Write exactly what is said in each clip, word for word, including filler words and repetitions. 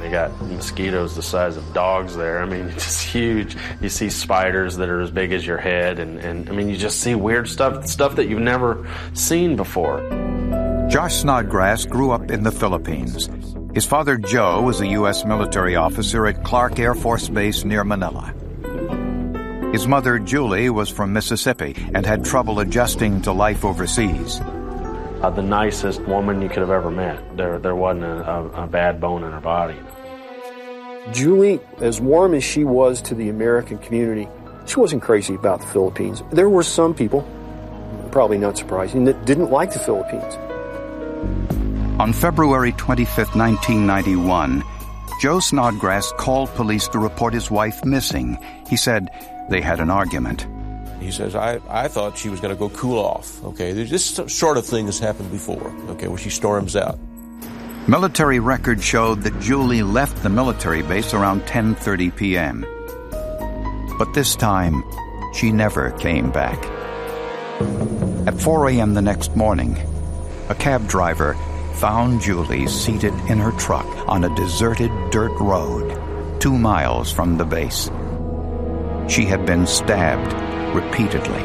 They got mosquitoes the size of dogs there. I mean, just huge. You see spiders that are as big as your head, and, and I mean, you just see weird stuff, stuff that you've never seen before. Josh Snodgrass grew up in the Philippines. His father, Joe, was a U S military officer at Clark Air Force Base near Manila. His mother, Julie, was from Mississippi and had trouble adjusting to life overseas. Uh, the nicest woman you could have ever met. There, there wasn't a, a, a bad bone in her body. Julie, as warm as she was to the American community, she wasn't crazy about the Philippines. There were some people, probably not surprising, that didn't like the Philippines. On February twenty-fifth, nineteen ninety-one, Joe Snodgrass called police to report his wife missing. He said they had an argument. He says, I, I thought she was going to go cool off. Okay, this sort of thing has happened before, okay, where she storms out. Military records showed that Julie left the military base around ten thirty p.m. But this time, she never came back. At four a.m. the next morning, a cab driver found Julie seated in her truck on a deserted dirt road, two miles from the base. She had been stabbed repeatedly.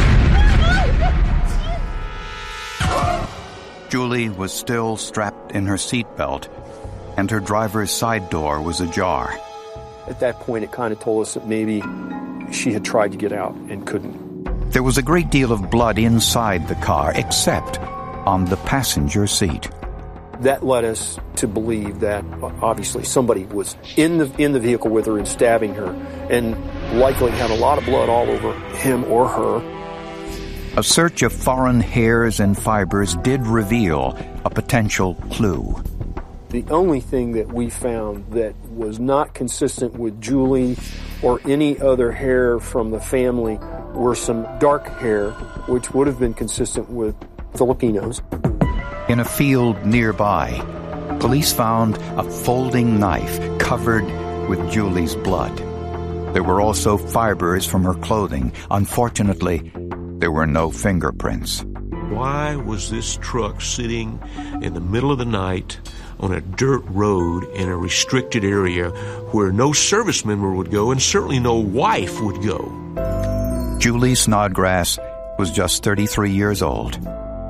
Julie was still strapped in her seatbelt, and her driver's side door was ajar. At that point, it kind of told us that maybe she had tried to get out and couldn't. There was a great deal of blood inside the car, except on the passenger seat. That led us to believe that obviously somebody was in the in the vehicle with her and stabbing her, and likely had a lot of blood all over him or her. A search of foreign hairs and fibers did reveal a potential clue. The only thing that we found that was not consistent with Julie or any other hair from the family were some dark hair, which would have been consistent with Filipinos. In a field nearby, police found a folding knife covered with Julie's blood. There were also fibers from her clothing. Unfortunately, there were no fingerprints. Why was this truck sitting in the middle of the night on a dirt road in a restricted area where no service member would go and certainly no wife would go? Julie Snodgrass was just thirty-three years old.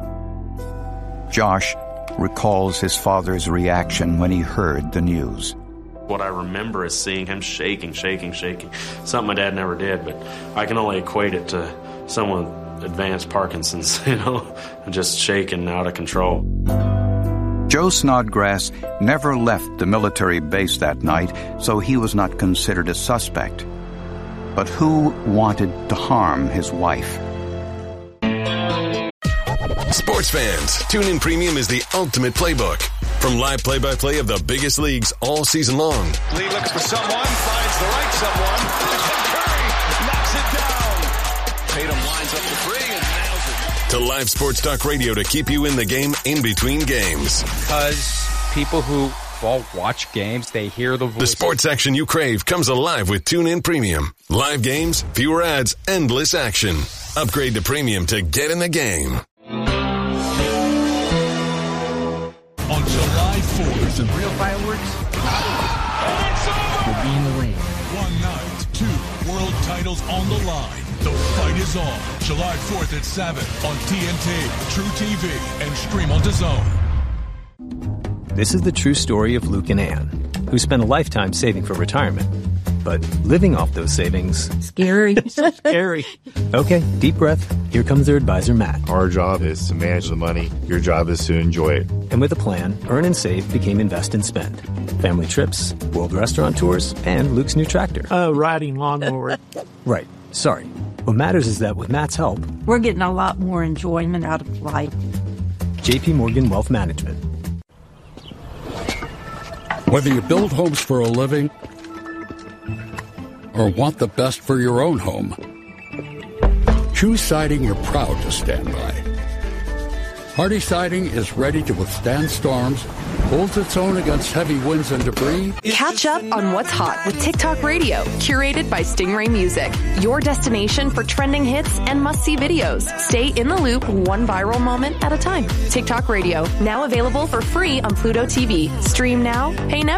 Josh recalls his father's reaction when he heard the news. What I remember is seeing him shaking, shaking, shaking. Something my dad never did, but I can only equate it to someone with advanced Parkinson's, you know, just shaking out of control. Joe Snodgrass never left the military base that night, so he was not considered a suspect. But who wanted to harm his wife? Sports fans, TuneIn Premium is the ultimate playbook. From live play-by-play of the biggest leagues all season long. Lee looks for someone, finds the right someone, and Curry knocks it down. Tatum lines up the three and nails it. To live sports talk radio to keep you in the game in between games. Because people who well, watch games, they hear the voice. The sports action you crave comes alive with TuneIn Premium. Live games, fewer ads, endless action. Upgrade to Premium to get in the game. On July fourth, some real fireworks. We'll be in the lane. One night, two world titles on the line. The fight is on July fourth at seven on T N T, True T V, and stream on DAZN. This is the true story of Luke and Ann, who spent a lifetime saving for retirement. But living off those savings... Scary. so scary. Okay, deep breath. Here comes their advisor, Matt. Our job is to manage the money. Your job is to enjoy it. And with a plan, Earn and Save became Invest and Spend. Family trips, world restaurant tours, and Luke's new tractor. Oh, uh, riding lawnmower. Right. Sorry. What matters is that with Matt's help... We're getting a lot more enjoyment out of life. J P Morgan Wealth Management. Whether you build homes for a living or want the best for your own home, choose siding you're proud to stand by. Hardy Siding is ready to withstand storms, holds its own against heavy winds and debris. Catch up on what's hot with TikTok Radio, curated by Stingray Music. Your destination for trending hits and must-see videos. Stay in the loop, one viral moment at a time. TikTok Radio, now available for free on Pluto T V. Stream now, pay never.